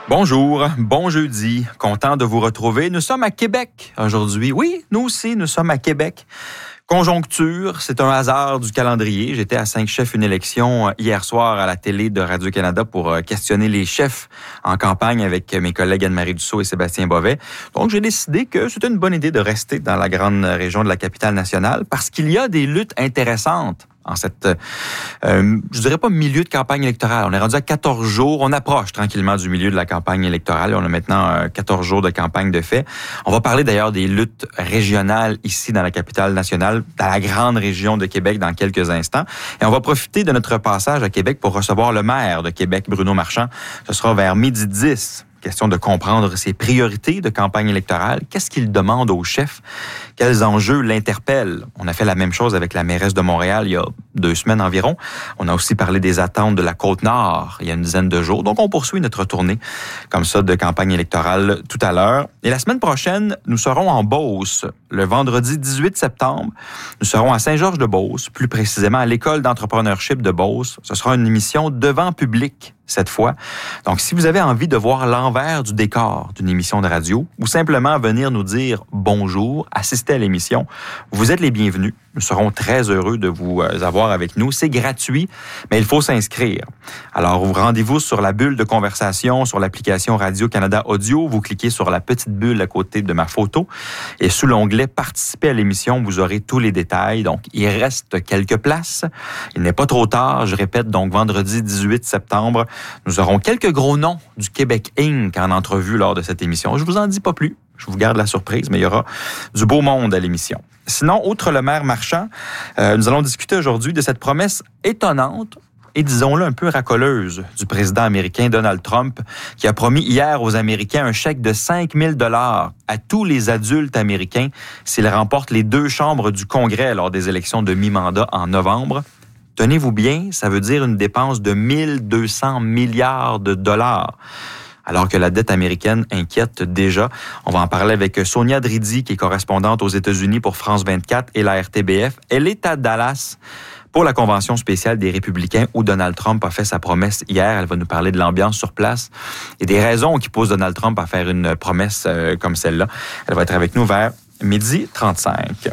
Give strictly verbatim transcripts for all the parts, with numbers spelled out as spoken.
Bonjour, bon jeudi, content de vous retrouver. Nous sommes à Québec aujourd'hui. Oui, nous aussi, nous sommes à Québec. Conjoncture, c'est un hasard du calendrier. J'étais à cinq chefs une élection hier soir à la télé de Radio-Canada pour questionner les chefs en campagne avec mes collègues Anne-Marie Dussault et Sébastien Bovet. Donc, j'ai décidé que c'était une bonne idée de rester dans la grande région de la capitale nationale parce qu'il y a des luttes intéressantes en cette, euh, je dirais pas milieu de campagne électorale. On est rendu à quatorze jours. On approche tranquillement du milieu de la campagne électorale. On a maintenant euh, quatorze jours de campagne de fait. On va parler d'ailleurs des luttes régionales ici dans la capitale nationale, dans la grande région de Québec dans quelques instants. Et on va profiter de notre passage à Québec pour recevoir le maire de Québec, Bruno Marchand. Ce sera vers midi dix. Question de comprendre ses priorités de campagne électorale. Qu'est-ce qu'il demande aux chefs? Quels enjeux l'interpellent? On a fait la même chose avec la mairesse de Montréal il y a deux semaines environ. On a aussi parlé des attentes de la Côte-Nord il y a une dizaine de jours. Donc, on poursuit notre tournée comme ça de campagne électorale tout à l'heure. Et la semaine prochaine, nous serons en Beauce. Le vendredi dix-huit septembre, nous serons à Saint-Georges-de-Beauce, plus précisément à l'École d'entrepreneurship de Beauce. Ce sera une émission devant public cette fois. Donc, si vous avez envie de voir l'envers du décor d'une émission de radio ou simplement venir nous dire bonjour, assister à l'émission, vous êtes les bienvenus. Nous serons très heureux de vous avoir avec nous. C'est gratuit, mais il faut s'inscrire. Alors, vous rendez-vous sur la bulle de conversation, sur l'application Radio-Canada Audio. Vous cliquez sur la petite bulle à côté de ma photo et sous l'onglet « Participer à l'émission », vous aurez tous les détails. Donc, il reste quelques places. Il n'est pas trop tard. Je répète, donc, vendredi dix-huit septembre, nous aurons quelques gros noms du Québec Incorporé en entrevue lors de cette émission. Je vous en dis pas plus. Je vous garde la surprise, mais il y aura du beau monde à l'émission. Sinon, outre le maire Marchand, euh, nous allons discuter aujourd'hui de cette promesse étonnante et, disons-le, un peu racoleuse du président américain Donald Trump, qui a promis hier aux Américains un chèque de cinq mille dollars à tous les adultes américains s'ils remportent les deux chambres du Congrès lors des élections de mi-mandat en novembre. Tenez-vous bien, ça veut dire une dépense de mille deux cents milliards de dollars. Alors que la dette américaine inquiète déjà. On va en parler avec Sonia Dridi, qui est correspondante aux États-Unis pour France vingt-quatre et la R T B F. Elle est à Dallas pour la convention spéciale des Républicains où Donald Trump a fait sa promesse hier. Elle va nous parler de l'ambiance sur place et des raisons qui poussent Donald Trump à faire une promesse euh, comme celle-là. Elle va être avec nous vers midi trente-cinq.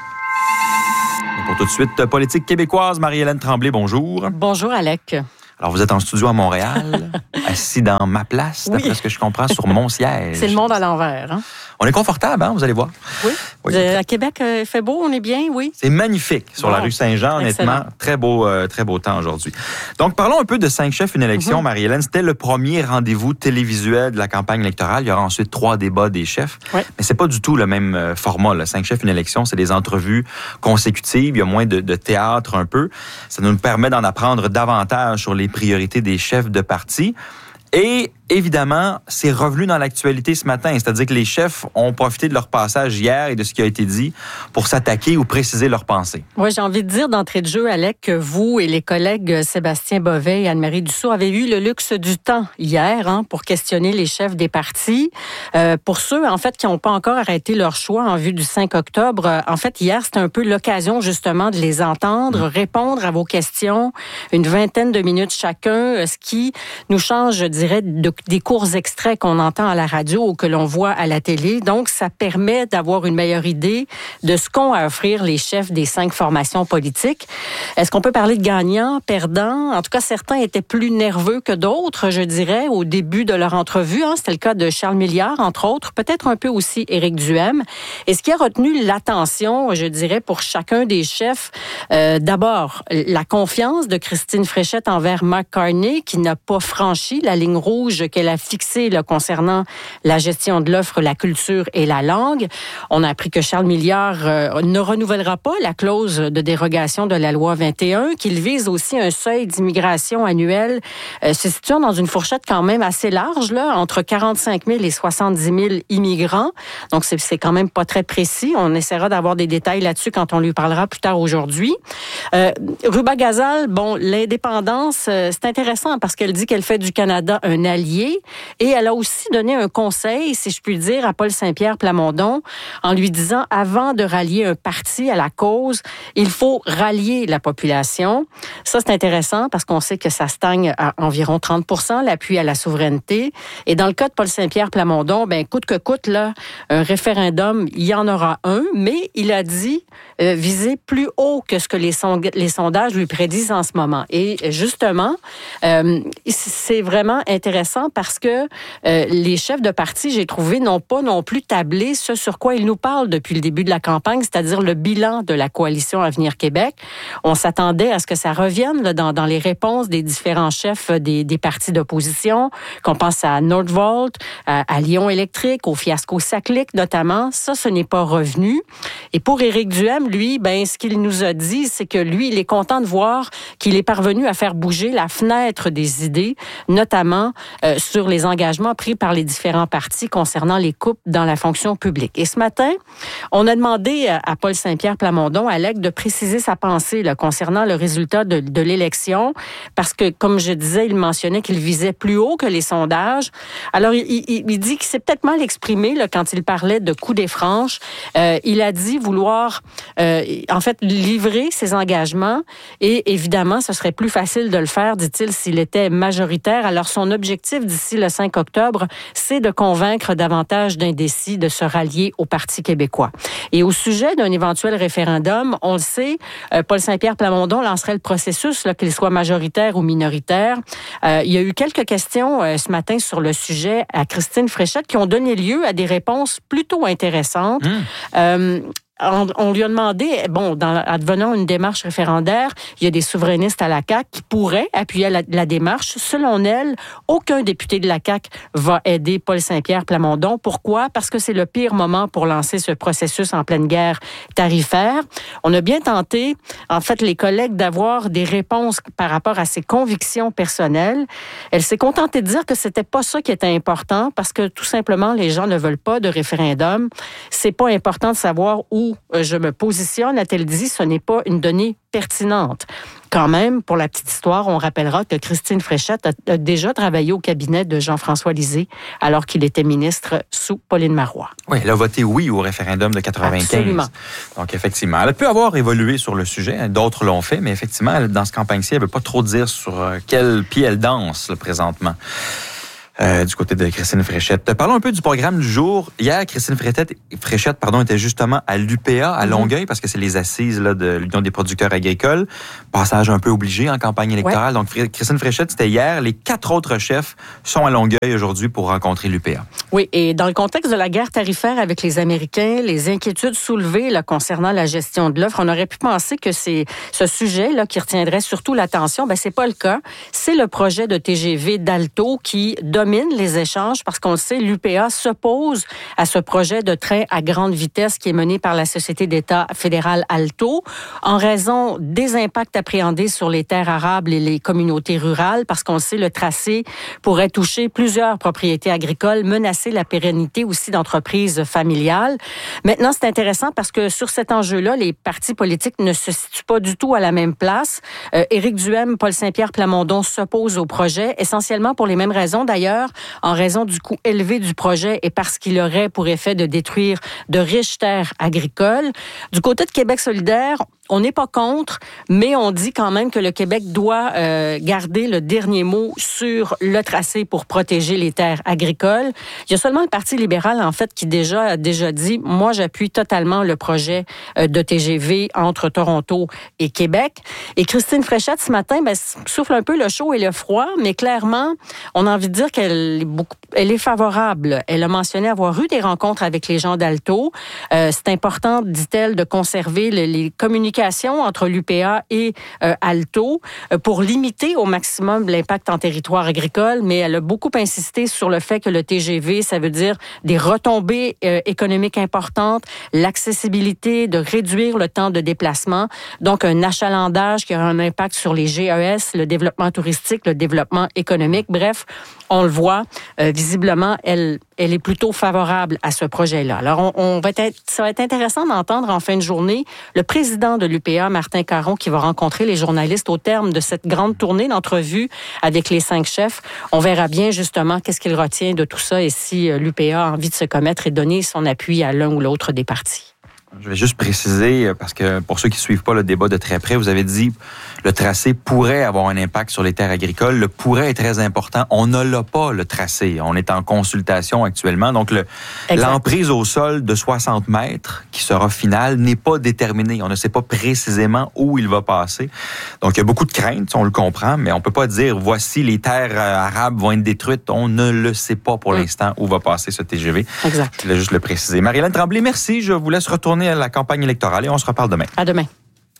Pour tout de suite, politique québécoise, Marie-Hélène Tremblay, bonjour. Bonjour, Alec. Alors, vous êtes en studio à Montréal, assis dans ma place, d'après oui. ce que je comprends, sur mon siège. C'est le monde à l'envers, hein? On est confortable, hein, vous allez voir. Oui. oui. À Québec, il fait beau, on est bien, oui. C'est magnifique sur bon. la rue Saint-Jean, honnêtement. Excellent. Très beau, euh, très beau temps aujourd'hui. Donc, parlons un peu de cinq chefs, une élection, mm-hmm. Marie-Hélène. C'était le premier rendez-vous télévisuel de la campagne électorale. Il y aura ensuite trois débats des chefs. Oui. Mais c'est pas du tout le même euh, format, là. Cinq chefs, une élection, c'est des entrevues consécutives. Il y a moins de, de théâtre un peu. Ça nous permet d'en apprendre davantage sur les priorités des chefs de parti. Et évidemment, c'est revenu dans l'actualité ce matin. C'est-à-dire que les chefs ont profité de leur passage hier et de ce qui a été dit pour s'attaquer ou préciser leurs pensées. Oui, j'ai envie de dire d'entrée de jeu, Alec, que vous et les collègues Sébastien Bovet et Anne-Marie Dussault avez eu le luxe du temps hier hein, pour questionner les chefs des partis. Euh, pour ceux, en fait, qui n'ont pas encore arrêté leur choix en vue du cinq octobre, euh, en fait, hier, c'était un peu l'occasion, justement, de les entendre, mmh. répondre à vos questions, une vingtaine de minutes chacun, ce qui nous change, je dirais, de des courts extraits qu'on entend à la radio ou que l'on voit à la télé. Donc, ça permet d'avoir une meilleure idée de ce qu'ont à offrir les chefs des cinq formations politiques. Est-ce qu'on peut parler de gagnants, perdants? En tout cas, certains étaient plus nerveux que d'autres, je dirais, au début de leur entrevue. Hein. C'était le cas de Charles Milliard, entre autres, peut-être un peu aussi Éric Duhaime. Et ce qui a retenu l'attention, je dirais, pour chacun des chefs, euh, d'abord, la confiance de Christine Fréchette envers Mark Carney, qui n'a pas franchi la ligne rouge qu'elle a fixée là, concernant la gestion de l'offre, la culture et la langue. On a appris que Charles Milliard euh, ne renouvellera pas la clause de dérogation de la loi vingt et un, qu'il vise aussi un seuil d'immigration annuel euh, se situant dans une fourchette quand même assez large, là, entre quarante-cinq mille et soixante-dix mille immigrants. Donc, c'est, c'est quand même pas très précis. On essaiera d'avoir des détails là-dessus quand on lui parlera plus tard aujourd'hui. Euh, Ruba Gazal, bon, l'indépendance, euh, c'est intéressant parce qu'elle dit qu'elle fait du Canada un allié rallier. Et elle a aussi donné un conseil, si je puis dire, à Paul Saint-Pierre Plamondon, en lui disant, avant de rallier un parti à la cause, il faut rallier la population. Ça, c'est intéressant parce qu'on sait que ça stagne à environ trente pour cent, l'appui à la souveraineté. Et dans le cas de Paul Saint-Pierre Plamondon, ben coûte que coûte, là, un référendum, il y en aura un, mais il a dit euh, viser plus haut que ce que les, son- les sondages lui prédisent en ce moment. Et justement, euh, c'est vraiment intéressant parce que euh, les chefs de parti, j'ai trouvé, n'ont pas non plus tablé ce sur quoi ils nous parlent depuis le début de la campagne, c'est-à-dire le bilan de la coalition Avenir Québec. On s'attendait à ce que ça revienne là, dans, dans les réponses des différents chefs des, des partis d'opposition, qu'on pense à Nordvolt, à, à Lyon Électrique, au fiasco Saclic notamment. Ça, ce n'est pas revenu. Et pour Éric Duhem, lui, ben, ce qu'il nous a dit, c'est que lui, il est content de voir qu'il est parvenu à faire bouger la fenêtre des idées, notamment euh, sur les engagements pris par les différents partis concernant les coupes dans la fonction publique. Et ce matin, on a demandé à Paul Saint-Pierre Plamondon, à Alec, de préciser sa pensée là, concernant le résultat de, de l'élection, parce que, comme je disais, il mentionnait qu'il visait plus haut que les sondages. Alors, il, il, il dit qu'il s'est peut-être mal exprimé là, quand il parlait de coups des franches. Euh, il a dit vouloir, euh, en fait, livrer ses engagements et, évidemment, ce serait plus facile de le faire, dit-il, s'il était majoritaire. Alors, son objectif d'ici le cinq octobre, c'est de convaincre davantage d'indécis de se rallier au Parti québécois. Et au sujet d'un éventuel référendum, on le sait, euh, Paul Saint-Pierre Plamondon lancerait le processus, là, qu'il soit majoritaire ou minoritaire. Euh, il y a eu quelques questions euh, ce matin sur le sujet à Christine Fréchette qui ont donné lieu à des réponses plutôt intéressantes. Mmh. Euh, On, on lui a demandé, bon, dans, advenant une démarche référendaire, il y a des souverainistes à la C A Q qui pourraient appuyer la, la démarche. Selon elle, aucun député de la C A Q va aider Paul Saint-Pierre Plamondon. Pourquoi? Parce que c'est le pire moment pour lancer ce processus en pleine guerre tarifaire. On a bien tenté, en fait, les collègues d'avoir des réponses par rapport à ses convictions personnelles. Elle s'est contentée de dire que c'était pas ça qui était important parce que tout simplement, les gens ne veulent pas de référendum. C'est pas important de savoir où je me positionne, a-t-elle dit, ce n'est pas une donnée pertinente. Quand même, pour la petite histoire, on rappellera que Christine Fréchette a déjà travaillé au cabinet de Jean-François Lisée alors qu'il était ministre sous Pauline Marois. Oui, elle a voté oui au référendum de quatre-vingt-quinze. Absolument. Donc, effectivement, elle peut avoir évolué sur le sujet. D'autres l'ont fait, mais effectivement, dans ce campagne-ci, elle ne veut pas trop dire sur quel pied elle danse là, présentement. Euh, du côté de Christine Fréchette. Parlons un peu du programme du jour. Hier, Christine Fréchette, Fréchette pardon, était justement à l'U P A, à Longueuil, mm-hmm. parce que c'est les assises là, de l'Union des producteurs agricoles. Passage un peu obligé en campagne électorale. Ouais. Donc, Christine Fréchette, c'était hier. Les quatre autres chefs sont à Longueuil aujourd'hui pour rencontrer l'U P A. Oui, et dans le contexte de la guerre tarifaire avec les Américains, les inquiétudes soulevées là, concernant la gestion de l'offre, on aurait pu penser que c'est ce sujet là, qui retiendrait surtout l'attention. Ben, c'est pas le cas. C'est le projet de T G V d'Alto qui domine les échanges parce qu'on le sait, l'U P A s'oppose à ce projet de train à grande vitesse qui est mené par la Société d'État fédérale Alto en raison des impacts appréhendés sur les terres arables et les communautés rurales parce qu'on le sait, le tracé pourrait toucher plusieurs propriétés agricoles, menacer la pérennité aussi d'entreprises familiales. Maintenant, c'est intéressant parce que sur cet enjeu-là, les partis politiques ne se situent pas du tout à la même place. Euh, Éric Duhem, Paul Saint-Pierre Plamondon s'opposent au projet, essentiellement pour les mêmes raisons d'ailleurs, en raison du coût élevé du projet et parce qu'il aurait pour effet de détruire de riches terres agricoles. Du côté de Québec solidaire, on n'est pas contre, mais on dit quand même que le Québec doit euh, garder le dernier mot sur le tracé pour protéger les terres agricoles. Il y a seulement le Parti libéral, en fait, qui déjà a déjà dit, moi, j'appuie totalement le projet euh, de T G V entre Toronto et Québec. Et Christine Fréchette, ce matin, ben, souffle un peu le chaud et le froid, mais clairement, on a envie de dire qu'elle est, beaucoup, elle est favorable. Elle a mentionné avoir eu des rencontres avec les gens d'Alto. Euh, c'est important, dit-elle, de conserver le, les communications entre l'U P A et euh, Alto euh, pour limiter au maximum l'impact en territoire agricole, mais elle a beaucoup insisté sur le fait que le T G V, ça veut dire des retombées euh, économiques importantes, l'accessibilité, de réduire le temps de déplacement, donc un achalandage qui aura un impact sur les G E S, le développement touristique, le développement économique. Bref, on le voit, euh, visiblement, elle elle est plutôt favorable à ce projet-là. Alors, on, on va être, ça va être intéressant d'entendre en fin de journée le président de l'U P A, Martin Caron, qui va rencontrer les journalistes au terme de cette grande tournée d'entrevues avec les cinq chefs. On verra bien justement qu'est-ce qu'il retient de tout ça et si l'U P A a envie de se commettre et donner son appui à l'un ou l'autre des partis. Je vais juste préciser, parce que pour ceux qui ne suivent pas le débat de très près, vous avez dit le tracé pourrait avoir un impact sur les terres agricoles. Le pourrait est très important. On ne l'a pas, le tracé. On est en consultation actuellement. Donc, le, l'emprise au sol de soixante mètres, qui sera finale, n'est pas déterminée. On ne sait pas précisément où il va passer. Donc, il y a beaucoup de craintes, on le comprend, mais on ne peut pas dire voici les terres arabes vont être détruites. On ne le sait pas pour mmh. l'instant où va passer ce T G V. Exact. Je voulais juste le préciser. Marie-Hélène Tremblay, merci. Je vous laisse retourner à la campagne électorale et on se reparle demain. À demain.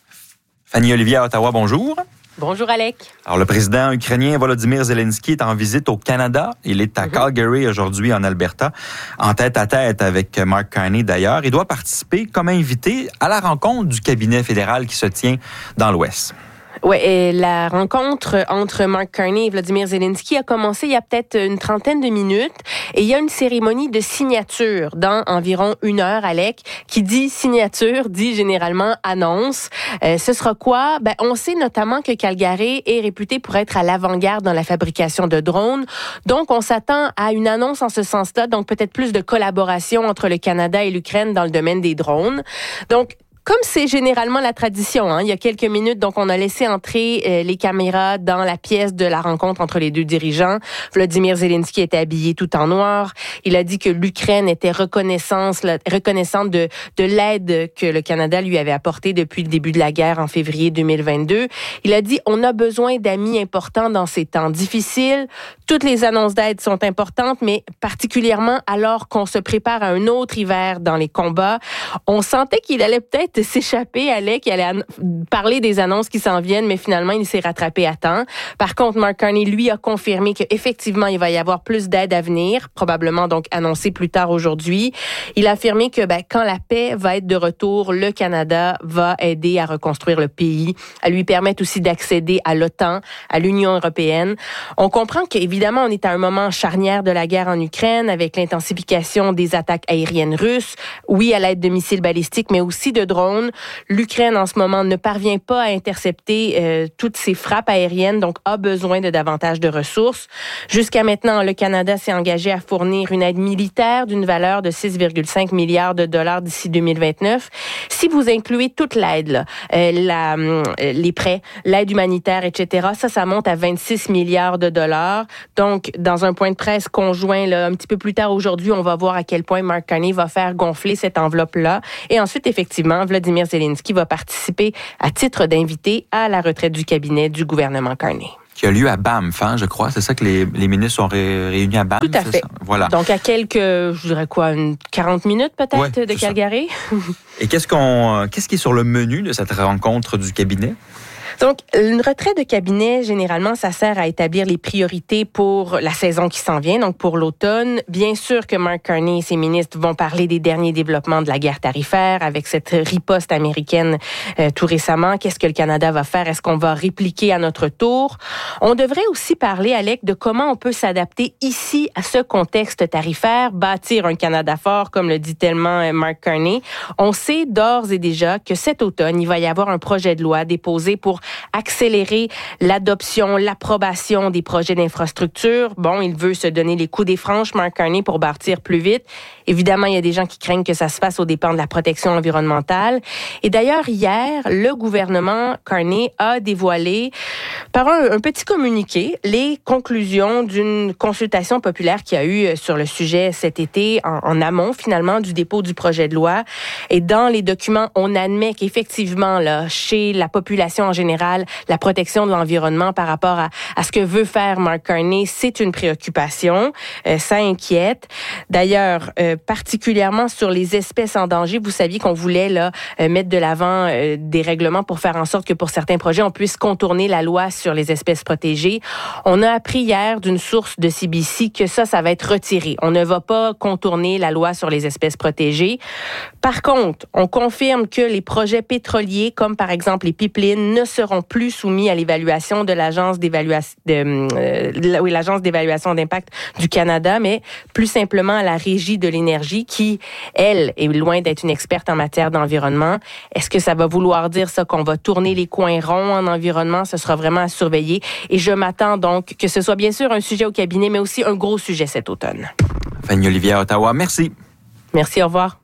Fanny Olivier à Ottawa, bonjour. Bonjour, Alec. Alors, le président ukrainien Volodymyr Zelensky est en visite au Canada. Il est à mm-hmm. Calgary aujourd'hui, en Alberta, en tête-à-tête avec Mark Carney d'ailleurs. Il doit participer comme invité à la rencontre du cabinet fédéral qui se tient dans l'Ouest. Oui, et la rencontre entre Mark Carney et Volodymyr Zelensky a commencé il y a peut-être une trentaine de minutes et il y a une cérémonie de signature dans environ une heure, Alec, qui dit signature, dit généralement annonce. Euh, ce sera quoi? Ben, on sait notamment que Calgary est réputé pour être à l'avant-garde dans la fabrication de drones. Donc, on s'attend à une annonce en ce sens-là, donc peut-être plus de collaboration entre le Canada et l'Ukraine dans le domaine des drones. Donc, comme c'est généralement la tradition, hein, il y a quelques minutes, donc on a laissé entrer euh, les caméras dans la pièce de la rencontre entre les deux dirigeants. Volodymyr Zelensky était habillé tout en noir. Il a dit que l'Ukraine était reconnaissance, la, reconnaissante de, de l'aide que le Canada lui avait apportée depuis le début de la guerre en février deux mille vingt-deux. Il a dit « On a besoin d'amis importants dans ces temps difficiles. Toutes les annonces d'aide sont importantes, mais particulièrement alors qu'on se prépare à un autre hiver dans les combats. » On sentait qu'il allait peut-être s'échapper, Alec, il allait an- parler des annonces qui s'en viennent, mais finalement, il s'est rattrapé à temps. Par contre, Mark Carney, lui, a confirmé qu'effectivement, il va y avoir plus d'aide à venir, probablement donc annoncé plus tard aujourd'hui. Il a affirmé que ben, quand la paix va être de retour, le Canada va aider à reconstruire le pays, à lui permettre aussi d'accéder à l'OTAN, à l'Union européenne. On comprend qu'évidemment, on est à un moment charnière de la guerre en Ukraine, avec l'intensification des attaques aériennes russes, oui, à l'aide de missiles balistiques, mais aussi de drones. L'Ukraine, en ce moment, ne parvient pas à intercepter euh, toutes ces frappes aériennes, donc a besoin de davantage de ressources. Jusqu'à maintenant, le Canada s'est engagé à fournir une aide militaire d'une valeur de six virgule cinq milliards de dollars d'ici deux mille vingt-neuf. Si vous incluez toute l'aide, là, euh, la, euh, les prêts, l'aide humanitaire, et cetera, ça, ça monte à vingt-six milliards de dollars. Donc, dans un point de presse conjoint, là, un petit peu plus tard aujourd'hui, on va voir à quel point Mark Carney va faire gonfler cette enveloppe-là. Et ensuite, effectivement, Volodymyr Zelensky va participer à titre d'invité à la retraite du cabinet du gouvernement Carney. Qui a lieu à Banff, hein, je crois. C'est ça que les, les ministres sont ré, réunis à Banff? Tout à fait. Voilà. Donc, à quelques, je dirais quoi, une quarante minutes peut-être ouais, de Calgary. Et qu'est-ce, qu'on, qu'est-ce qui est sur le menu de cette rencontre du cabinet? Donc, une retraite de cabinet, généralement, ça sert à établir les priorités pour la saison qui s'en vient, donc pour l'automne. Bien sûr que Mark Carney et ses ministres vont parler des derniers développements de la guerre tarifaire avec cette riposte américaine euh, tout récemment. Qu'est-ce que le Canada va faire? Est-ce qu'on va répliquer à notre tour? On devrait aussi parler, Alec, de comment on peut s'adapter ici à ce contexte tarifaire, bâtir un Canada fort, comme le dit tellement Mark Carney. On sait d'ores et déjà que cet automne, il va y avoir un projet de loi déposé pour accélérer l'adoption, l'approbation des projets d'infrastructure. Bon, il veut se donner les coups des franches, Mark Carney, pour bâtir plus vite. Évidemment, il y a des gens qui craignent que ça se fasse aux dépens de la protection environnementale. Et d'ailleurs, hier, le gouvernement Carney a dévoilé, par un, un petit communiqué, les conclusions d'une consultation populaire qu'il y a eu sur le sujet cet été, en, en amont, finalement, du dépôt du projet de loi. Et dans les documents, on admet qu'effectivement, là, chez la population en général, la protection de l'environnement par rapport à, à ce que veut faire Mark Carney, c'est une préoccupation. Euh, ça inquiète. D'ailleurs, euh, particulièrement sur les espèces en danger, vous saviez qu'on voulait là euh, mettre de l'avant euh, des règlements pour faire en sorte que pour certains projets, on puisse contourner la loi sur les espèces protégées. On a appris hier d'une source de C B C que ça, ça va être retiré. On ne va pas contourner la loi sur les espèces protégées. Par contre, on confirme que les projets pétroliers, comme par exemple les pipelines, ne se seront plus soumis à l'évaluation de l'agence d'évaluation de, euh, oui, l'agence d'évaluation d'impact du Canada, mais plus simplement à la Régie de l'énergie qui, elle, est loin d'être une experte en matière d'environnement. Est-ce que ça va vouloir dire ça qu'on va tourner les coins ronds en environnement? Ce sera vraiment à surveiller. Et je m'attends donc que ce soit bien sûr un sujet au cabinet, mais aussi un gros sujet cet automne. Fanny Olivier à Ottawa, merci. Merci, au revoir.